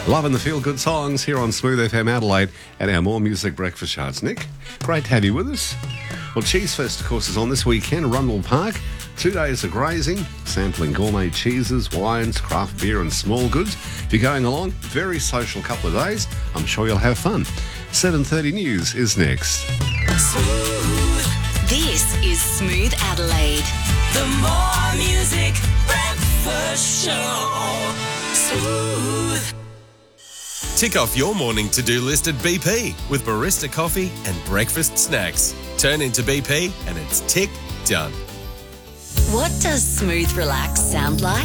Loving the feel-good songs here on Smooth FM Adelaide and our More Music Breakfast Show. It's Nick. Great to have you with us. Well, Cheese Fest, of course, is on this weekend at Rundle Park. 2 days of grazing, sampling gourmet cheeses, wines, craft beer and small goods. If you're going along, very social couple of days. I'm sure you'll have fun. 7:30 News is next. Smooth. This is Smooth Adelaide. The More Music Breakfast Show. Smooth. Tick off your morning to-do list at BP with barista coffee and breakfast snacks. Turn into BP and it's tick done. What does Smooth Relax sound like?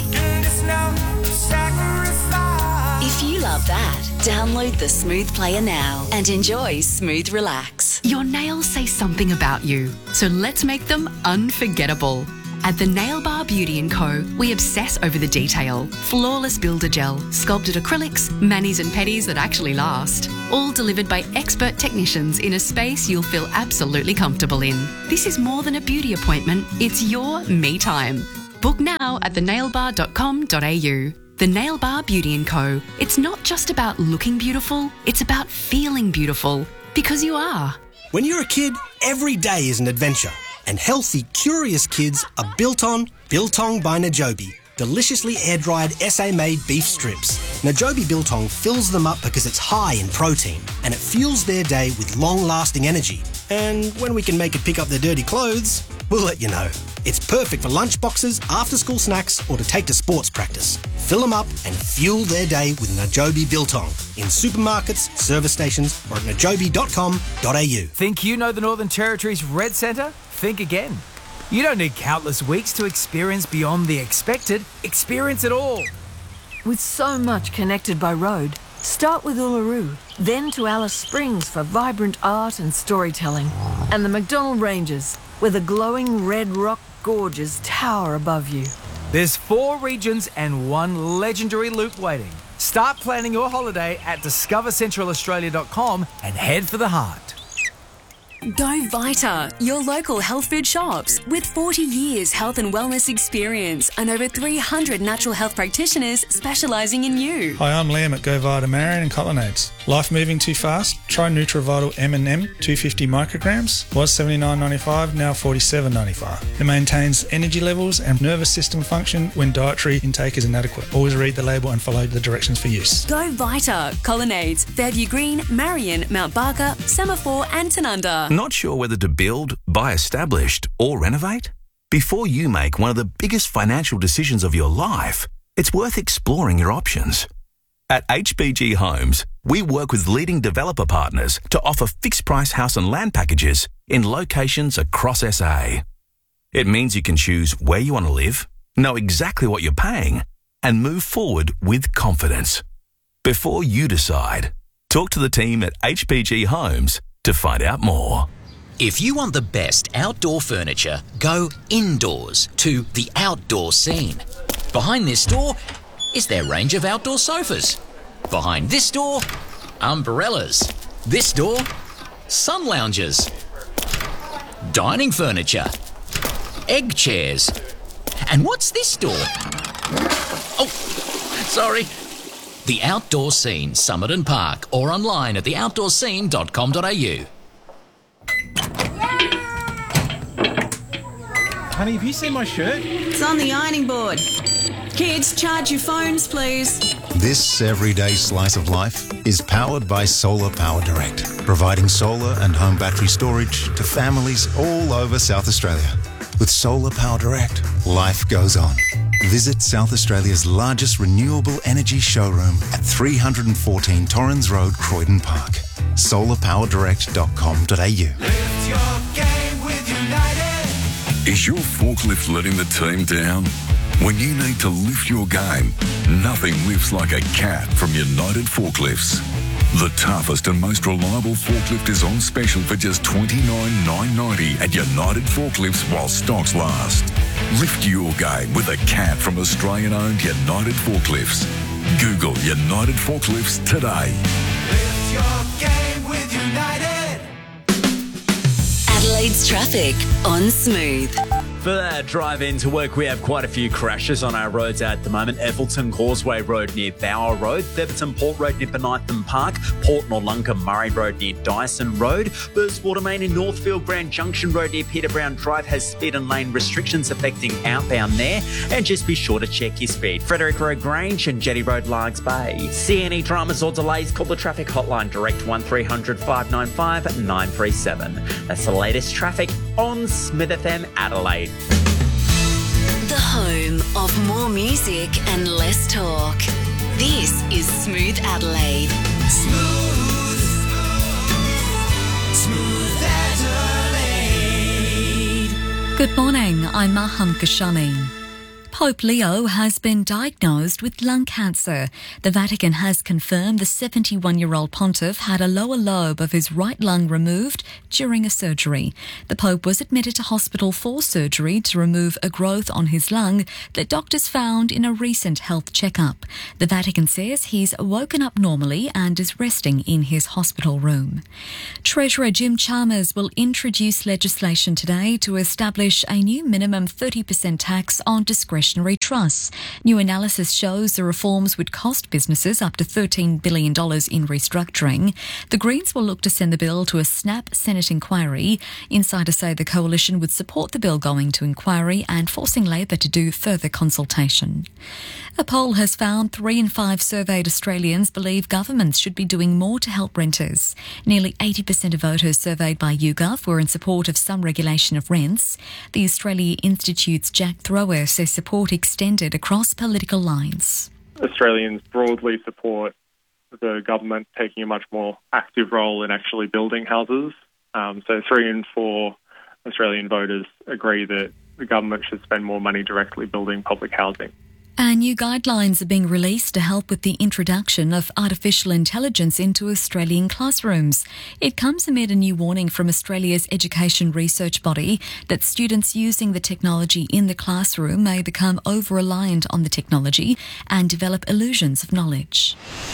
If you love that, download the Smooth Player now and enjoy Smooth Relax. Your nails say something about you, so let's make them unforgettable. At the Nail Bar Beauty & Co, we obsess over the detail. Flawless builder gel, sculpted acrylics, manis and pedis that actually last. All delivered by expert technicians in a space you'll feel absolutely comfortable in. This is more than a beauty appointment, it's your me time. Book now at thenailbar.com.au. The Nail Bar Beauty & Co. It's not just about looking beautiful, it's about feeling beautiful. Because you are. When you're a kid, every day is an adventure. And healthy, curious kids are Biltong by Najobi. Deliciously air-dried SA-made beef strips. Najobi Biltong fills them up because it's high in protein and it fuels their day with long-lasting energy. And when we can make it pick up their dirty clothes, we'll let you know. It's perfect for lunchboxes, after-school snacks or to take to sports practice. Fill them up and fuel their day with Najobi Biltong in supermarkets, service stations or at najobi.com.au. Think you know the Northern Territory's Red Centre? Think again. You don't need countless weeks to experience beyond the expected. Experience it all. With so much connected by road, start with Uluru, then to Alice Springs for vibrant art and storytelling, and the McDonnell Ranges, where the glowing red rock gorges tower above you. There's 4 regions and 1 legendary loop waiting. Start planning your holiday at discovercentralaustralia.com and head for the heart. Go Vita, your local health food shops. With 40 years health and wellness experience and over 300 natural health practitioners specialising in you. Hi, I'm Liam at Go Vita Marion and Colonnades. Life moving too fast? Try NutriVital M&M 250 micrograms. Was $79.95, now $47.95. It maintains energy levels and nervous system function when dietary intake is inadequate. Always read the label and follow the directions for use. Go Vita, Colonnades, Fairview Green, Marion, Mount Barker, Semaphore and Tanunda. Not sure whether to build, buy established or renovate? Before you make one of the biggest financial decisions of your life, it's worth exploring your options. At HBG Homes, we work with leading developer partners to offer fixed-price house and land packages in locations across SA. It means you can choose where you want to live, know exactly what you're paying, and move forward with confidence. Before you decide, talk to the team at HBG Homes to find out more. If you want the best outdoor furniture, go indoors to the Outdoor Scene. Behind this door is their range of outdoor sofas. Behind this door, umbrellas. This door, sun lounges. Dining furniture. Egg chairs. And what's this door? Oh, sorry. The Outdoor Scene, Summit and Park, or online at theoutdoorscene.com.au. Honey, have you seen my shirt? It's on the ironing board. Kids, charge your phones, please. This everyday slice of life is powered by Solar Power Direct, providing solar and home battery storage to families all over South Australia. With Solar Power Direct, life goes on. Visit South Australia's largest renewable energy showroom at 314 Torrens Road, Croydon Park. solarpowerdirect.com.au. Lift your game with United. Is your forklift letting the team down? When you need to lift your game, nothing lifts like a cat from United Forklifts. The toughest and most reliable forklift is on special for just $29,990 at United Forklifts while stocks last. Lift your game with a cat from Australian-owned United Forklifts. Google United Forklifts today. Lift your game with United. Adelaide's traffic on Smooth. For that drive into work, we have quite a few crashes on our roads at the moment. Effleton Causeway Road near Bower Road, Theberton Port Road near Benitham Park, Port Noarlunga Murray Road near Dyson Road, Burstwater Main in Northfield, Grand Junction Road near Peter Brown Drive has speed and lane restrictions affecting outbound there, and just be sure to check your speed. Frederick Road Grange and Jetty Road Largs Bay. See any dramas or delays, call the traffic hotline direct 1300 595 937. That's the latest traffic on Smith FM Adelaide. The home of more music and less talk. This is Smooth Adelaide. Smooth Adelaide. Good morning, I'm Maham Kashani. Pope Leo has been diagnosed with lung cancer. The Vatican has confirmed the 71-year-old pontiff had a lower lobe of his right lung removed during a surgery. The Pope was admitted to hospital for surgery to remove a growth on his lung that doctors found in a recent health checkup. The Vatican says he's woken up normally and is resting in his hospital room. Treasurer Jim Chalmers will introduce legislation today to establish a new minimum 30% tax on discretionary trusts. New analysis shows the reforms would cost businesses up to $13 billion in restructuring. The Greens will look to send the bill to a snap Senate inquiry. Insiders say the coalition would support the bill going to inquiry and forcing Labor to do further consultation. A poll has found 3 in 5 surveyed Australians believe governments should be doing more to help renters. Nearly 80% of voters surveyed by YouGov were in support of some regulation of rents. The Australia Institute's Jack Thrower says support extended across political lines. Australians broadly support the government taking a much more active role in actually building houses. So 3 in 4 Australian voters agree that the government should spend more money directly building public housing. And new guidelines are being released to help with the introduction of artificial intelligence into Australian classrooms. It comes amid a new warning from Australia's education research body that students using the technology in the classroom may become over-reliant on the technology and develop illusions of knowledge.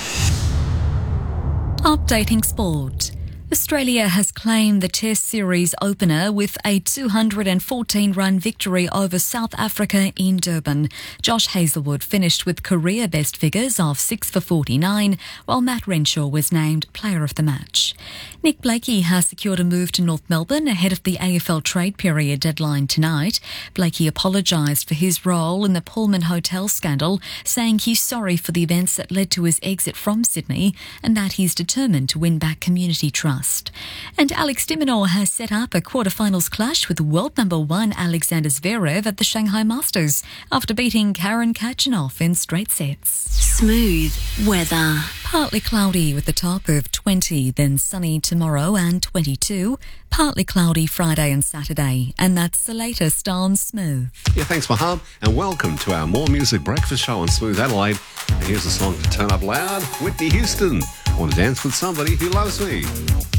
Updating sport. Australia has claimed the Test Series opener with a 214-run victory over South Africa in Durban. Josh Hazlewood finished with career-best figures of 6 for 49, while Matt Renshaw was named Player of the Match. Nick Blakey has secured a move to North Melbourne ahead of the AFL trade period deadline tonight. Blakey apologised for his role in the Pullman Hotel scandal, saying he's sorry for the events that led to his exit from Sydney and that he's determined to win back community trust. And Alex de Minaur has set up a quarterfinals clash with world number 1 Alexander Zverev at the Shanghai Masters after beating Karen Khachanov in straight sets. Smooth weather. Partly cloudy with a top of 20, then sunny tomorrow and 22. Partly cloudy Friday and Saturday. And that's the latest on Smooth. Yeah, thanks, Maham, and welcome to our More Music Breakfast Show on Smooth Adelaide. And here's a song to turn up loud, Whitney Houston. Want to dance with somebody who loves me.